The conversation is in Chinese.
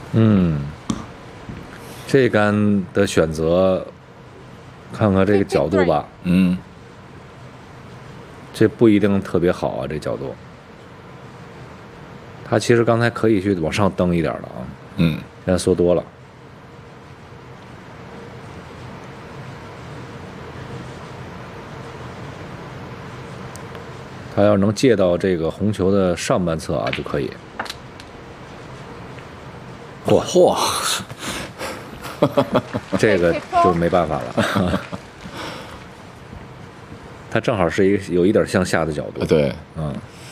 嗯，这杆的选择，看看这个角度吧， 嗯， 这不一定特别好啊，这角度。他其实刚才可以去往上蹬一点的啊， 嗯， 现在缩多了。他要能借到这个红球的上半侧啊，就可以。 嚯， 这个就没办法了。它正好是有一点向下的角度。 对， 嗯，